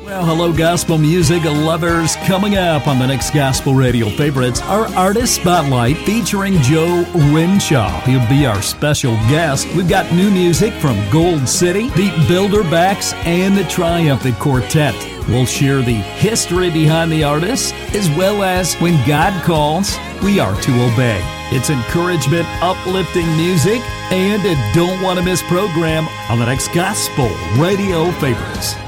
Well, hello, gospel music lovers. Coming up on the next Gospel Radio Favorites, our Artist Spotlight featuring Joe Renshaw. He'll be our special guest. We've got new music from Gold City, the Builderbacks, and the Triumphant Quartet. We'll share the history behind the artists, as well as when God calls, we are to obey. It's encouragement, uplifting music, and a don't want to miss program on the next Gospel Radio Favorites.